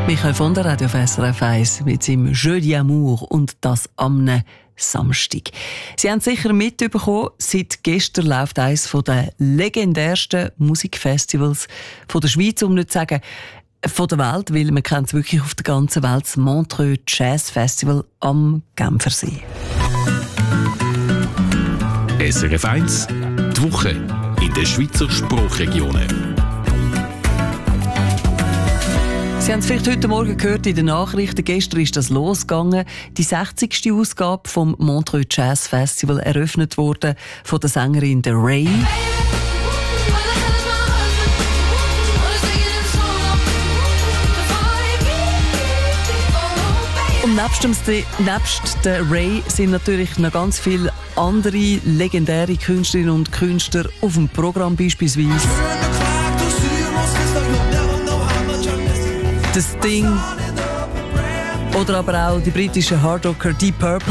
Michael von der Radio auf SRF 1 mit seinem Jeu d'Amour und das am Samstag. Sie haben es sicher mitbekommen, seit gestern läuft eines der legendärsten Musikfestivals von der Schweiz, um nicht zu sagen von der Welt, weil man kennt es wirklich auf der ganzen Welt, das Montreux Jazz Festival am Genfersee. SRF 1, die Woche in den Schweizer Sprachregionen. Sie haben es vielleicht heute Morgen gehört in den Nachrichten. Gestern ist das losgegangen. Die 60. Ausgabe vom Montreux Jazz Festival eröffnet wurde von der Sängerin The Ray. Und nebst der Ray sind natürlich noch ganz viele andere legendäre Künstlerinnen und Künstler auf dem Programm, beispielsweise The Sting oder aber auch die britischen Hardrocker Deep Purple.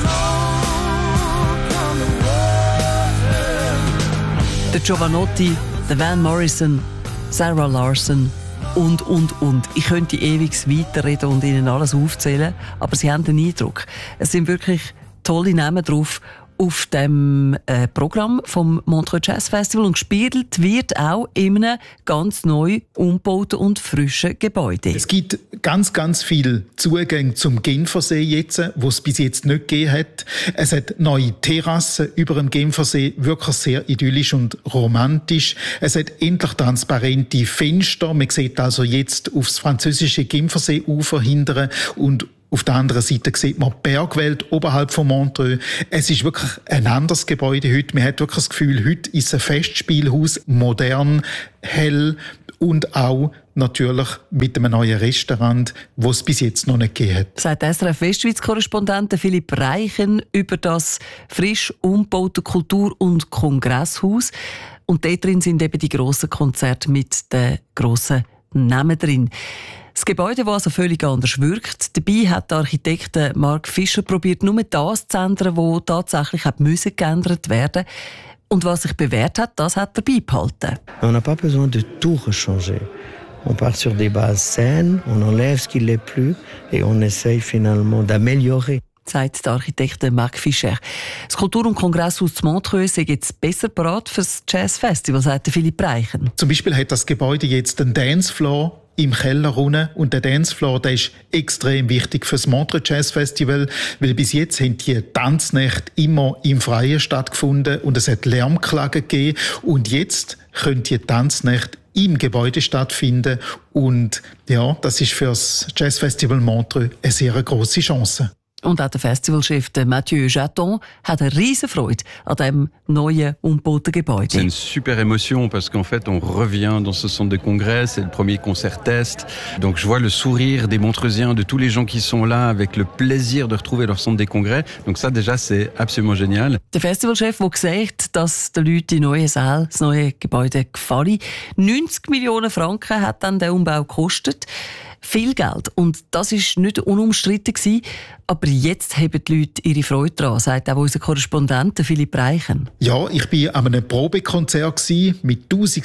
Der Giovanotti, der Van Morrison, Sarah Larson und. Ich könnte ewig weiterreden und Ihnen alles aufzählen, aber Sie haben den Eindruck, es sind wirklich tolle Namen drauf auf dem Programm vom Montreux Jazz Festival, und gespielt wird auch in einem ganz neu umgebauten und frischen Gebäude. Es gibt ganz, ganz viele Zugänge zum Genfersee jetzt, wo es bis jetzt nicht gegeben hat. Es hat neue Terrassen über dem Genfersee, wirklich sehr idyllisch und romantisch. Es hat endlich transparente Fenster. Man sieht also jetzt aufs französische Genfersee-Ufer hindern, und auf der anderen Seite sieht man die Bergwelt oberhalb von Montreux. Es ist wirklich ein anderes Gebäude heute. Man hat wirklich das Gefühl, heute ist ein Festspielhaus, modern, hell und auch natürlich mit einem neuen Restaurant, das es bis jetzt noch nicht gegeben hat. Sagt SRF Westschweiz-Korrespondent Philipp Reichen über das frisch umgebaute Kultur- und Kongresshaus. Und dort drin sind eben die grossen Konzerte mit den grossen Namen drin. Das Gebäude, das also völlig anders wirkt. Dabei hat der Architekt Mark Fischer probiert, nur das zu ändern, was tatsächlich geändert werden musste. Und was sich bewährt hat, das hat er beibehalten. On n'a pas besoin de tout rechanger. On part sur des bases saines, on enlève ce qui l'est plus et on essaye finalement d'améliorer. Sagt der Architekt Mark Fischer. Das Kultur- und Kongresshaus zu Montreux ist jetzt besser bereit für das Jazzfestival, sagt Philipp Reichen. Zum Beispiel hat das Gebäude jetzt einen Dancefloor im Keller runter, und der Dancefloor, der ist extrem wichtig für das Montreux Jazz Festival, weil bis jetzt haben die Tanznächte immer im Freien stattgefunden und es hat Lärmklagen gegeben, und jetzt können die Tanznächte im Gebäude stattfinden, und ja, das ist für das Jazz Festival Montreux eine sehr grosse Chance. Und auch der Festivalchef Mathieu Jaton hat eine riesen Freude an diesem neuen, umgebauten Gebäude. C'est une super émotion parce qu'en fait on revient dans ce centre de congrès, c'est le premier concert test. Donc je vois le sourire des Montreusiens, de tous les gens qui sont là avec le plaisir de retrouver leur centre des congrès. Donc ça déjà c'est absolument génial. Der Festivalchef, der sagt, dass den Leuten die neue Saal, das neue Gebäude gefallen. 90 Millionen Franken hat dann der Umbau gekostet. Viel Geld. Und das war nicht unumstritten gewesen. Aber jetzt haben die Leute ihre Freude daran, sagt auch unser Korrespondent Philipp Reichen. Ja, ich war an einem Probekonzert mit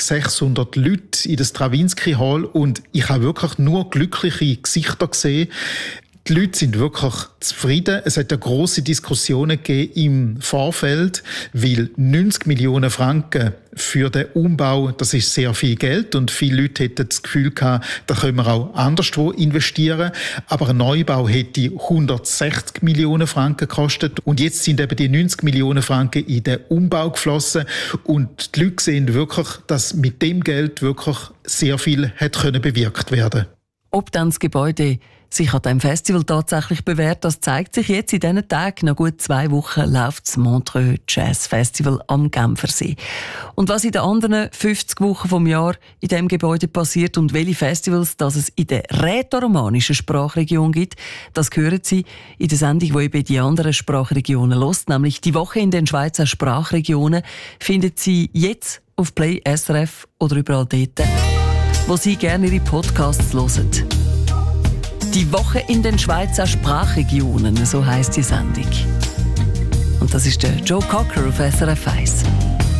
1600 Leuten in der Stravinsky Hall, und ich habe wirklich nur glückliche Gesichter gesehen. Die Leute sind wirklich zufrieden. Es hat ja grosse Diskussionen gegeben im Vorfeld, weil 90 Millionen Franken für den Umbau, das ist sehr viel Geld, und viele Leute hätten das Gefühl gehabt, da können wir auch anderswo investieren. Aber ein Neubau hätte 160 Millionen Franken gekostet, und jetzt sind eben die 90 Millionen Franken in den Umbau geflossen, und die Leute sehen wirklich, dass mit dem Geld wirklich sehr viel hat können bewirkt werden. Ob dann das Gebäude sich an diesem Festival tatsächlich bewährt, das zeigt sich jetzt in diesen Tagen. Nach gut 2 Wochen läuft das Montreux Jazz Festival am Genfersee. Und was in den anderen 50 Wochen vom Jahr in diesem Gebäude passiert und welche Festivals das es in der rätoromanischen Sprachregion gibt, das hören Sie in der Sendung, die eben die anderen Sprachregionen hört, nämlich die Woche in den Schweizer Sprachregionen, findet Sie jetzt auf Play SRF oder überall dort, wo Sie gerne Ihre Podcasts hören. Die Woche in den Schweizer Sprachregionen, so heisst die Sendung. Und das ist der Joe Cocker auf SRF 1.